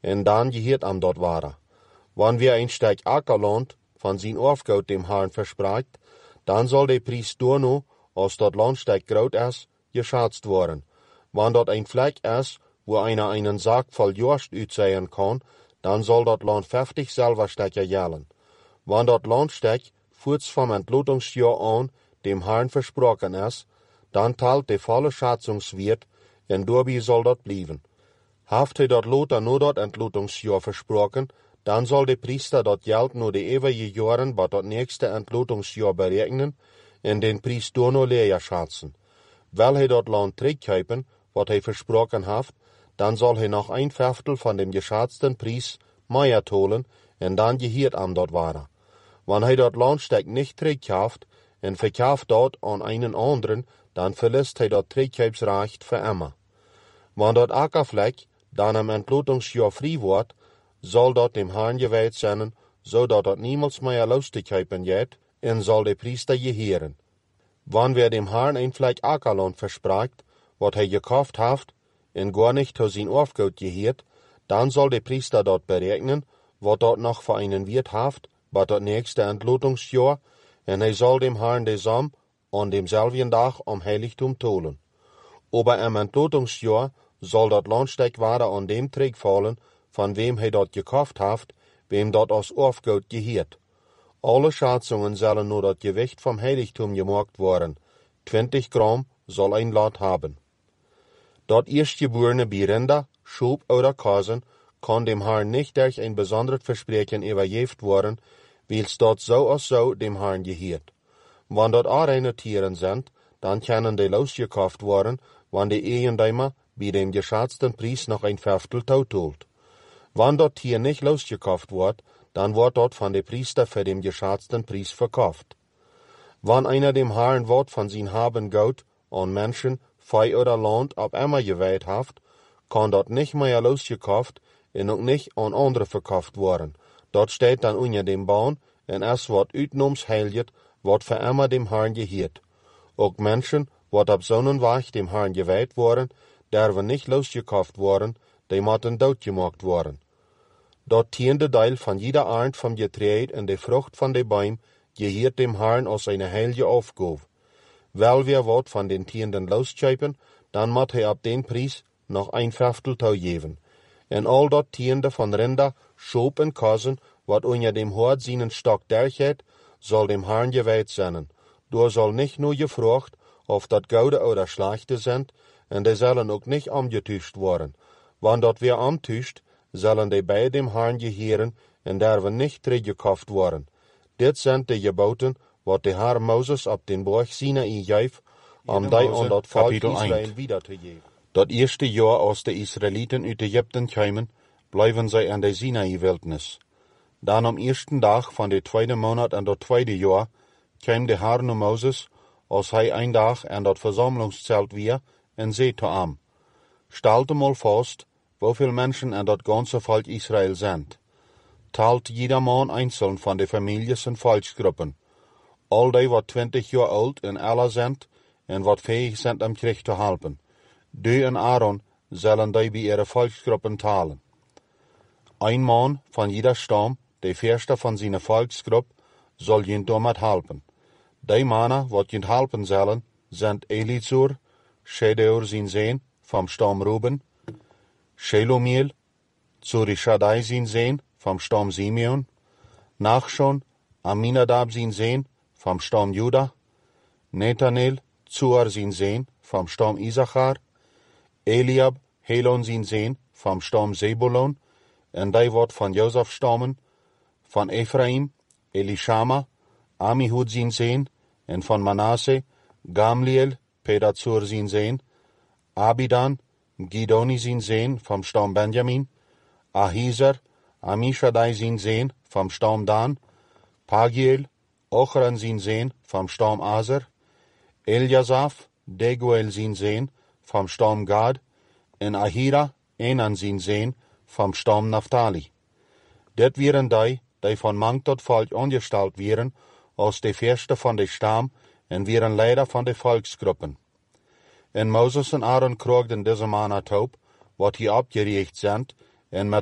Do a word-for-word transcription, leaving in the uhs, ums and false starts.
en dan gehiert am dort waren. Wann wir ein Stück Ackerland von sin Aufgaut dem Herrn verspricht, dann soll der Priest durno, als dort Landstück groot ist, geschätzt worden. Wann dort ein Fleck ist, wo einer einen Sack voll Jost utsehen kann, dann soll dort Land fünfzig Silberstücke jellen. Wann dort Landstück kurz vom Entlotungsjahr an dem Herrn versprochen ist, dann teilt der volle Schätzungswert, en dabei soll dort blieben. Haft er dort Lothar nur dort Entlotungsjahr versprochen, dann soll der Priester dort Geld nur die ewige Jahren bei dort nächste Entlotungsjahr berechnen, en den Priest durno leer schätzen. Will er dort Land zurückkaufen, wat er versprochen haft, dann soll er noch ein Fünftel von dem geschätzten Preis mehr holen, en dann gehiert am dort waren. Wenn er dort Landstück nicht zurückkauft, en verkauft dort an einen anderen, dann verlässt er dort Zurückkaufsrecht für immer. Wenn dort Ackerfleck dann am Entlotungsjahr frei wird, soll dort dem Herrn geweiht sein, so dat dort niemals mehr loszukaufen geht, en soll der Priester gehieren. Wann wer dem Herrn ein Fleck Ackerland verspricht, wat er gekauft haft, en gar nicht zu sein Aufgaut gehiert, dann soll der Priester dort berechnen, wat dort noch für einen Wert haft, bei dort nächste Entlotungsjahr, en er soll dem Herrn desam an demselben Tag am Heiligtum tolen. Aber am Entlotungsjahr soll dort Landstück weiter an dem Träg fallen, von wem er dort gekauft haft, wem dort aus Aufgaut gehiert. Alle Schätzungen sollen nur das Gewicht vom Heiligtum gemacht worden. zwanzig Gramm soll ein Lot haben. Dort erstgeborene Rinder, Schub oder Kasen kann dem Herrn nicht durch ein besonderes Versprechen übergeben worden, weil's dort so oder so dem Herrn gehiert. Wenn dort auch reine Tieren sind, dann können die losgekauft worden, wenn die Eigentümer bei dem geschätzten Preis noch ein Fünftel totholt. Wenn dort Tier nicht losgekauft wird, dann wird dort von dem Priester für den geschätzten Preis verkauft. Wenn einer dem Herrn Wort von sein Haben Gott an Menschen, Vieh oder Land ab immer geweiht haft, kann dort nicht mehr losgekauft und auch nicht an andere verkauft worden. Dort steht dann unter dem Baum, und es wird utnoms heiligt, wird für immer dem Herrn gehiert. Auch Menschen, wird ab Sonnenweg dem Herrn geweiht worden, derven nicht losgekauft worden, die müssen dood gemacht worden. Dort tiende Teil von jeder Art vom Getreide und der Frucht von den Bäumen gehiert dem Herrn als eine heilige Aufgabe. Weil wir wat von den Tieren loskaufen, dann muss er ab den Preis noch ein Fünftel tau geben. En all dort Tiende von Rinder, Schob und Kasen, wat unter dem Hort seinen Stock derchet, soll dem Herrn geweiht sein. Du soll nicht nur gefragt, ob dat gute oder schlechte sind, und die sollen auch nicht angetuscht worden. Wann dort wer antuscht, sollen die bei dem Herrn gehieren, und derven nicht zurückgekauft worden. Dit sind die Geboten, wat der Herr Moses ab den Berg Sinai gaf, um die an dat Volk Israel wiederzugeben. Dat erste Jahr, als die Israeliten uit Ägypten kamen, bleiben sie in der Sinai-Wildnis. Dann am ersten Tag von der zweiten Monat an dat zweite Jahr, kam der Herr zu Moses, als hij ein Tag an dat Versammlungszelt wir, en zei zu ihm: Stellte mal fest, wieviel Menschen an dat ganze Volk Israel sind. Teilt jeder Mann einzeln von den Familien und Volksgruppen. All die, wat twintig Jahre alt en älter sind, en wat fähig sind, am Krieg zu helfen. Du und Aaron sollen die bei ihren Volksgruppen teilen. Ein Mann von jeder Stamm, der erste von seiner Volksgruppe, soll ihn damit helfen. Die Männer, wat ihn helfen sollen, sind Elizur, Schedeur sein Sohn, vom Stamm Ruben, Shelumiel, Zurishadai sein Sohn, vom Stamm Simeon, Nachschon, Aminadab sein Sohn, vom Stamm Juda, Nethanel, Zuar sein Sohn, vom Stamm Isachar, Eliab, Helon sein Sohn, vom Stamm Zebulon, und die wird von Josef stammen, von Ephraim, Elishama, Amihud sein Sohn, und von Manasse, Gamliel, Pedazur sein Sohn, Abidan, Gidoni sein Sohn, vom Stamm Benjamin, Ahizer, Amishadai sein Sohn, vom Stamm Dan, Pagiel, Ochran sein Sohn, vom Stamm Aser, Eljasaph, Deguel sein Sohn, vom Stamm Gad, und Ahira, Enan sein Sohn, vom Stamm Naphtali. Det wären die, die von manch dort Volk angestellt wären, als die Fürsten von der Stamm, und wären Leiter von den Volksgruppen. Und Moses und Aaron kriegten diese Männer taub, wat hier abgericht sind, und mit